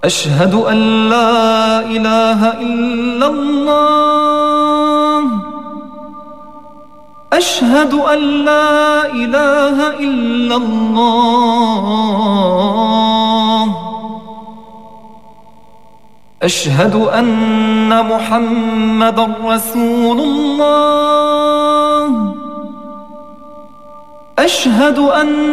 أشهد أن لا إله إلا الله. أشهد أن لا إله إلا الله. أشهد أن محمدًا رسول الله. أشهد أن